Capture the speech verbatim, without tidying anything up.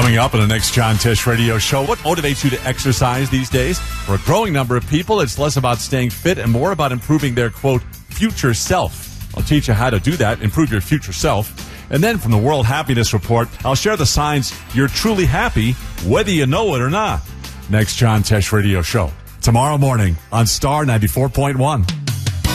Coming up on the next John Tesh Radio Show, what motivates you to exercise these days? For a growing number of people, it's less about staying fit and more about improving their, quote, future self. I'll teach you how to do that, improve your future self. And then from the World Happiness Report, I'll share the signs you're truly happy, whether you know it or not. Next John Tesh Radio Show, tomorrow morning on Star ninety-four point one.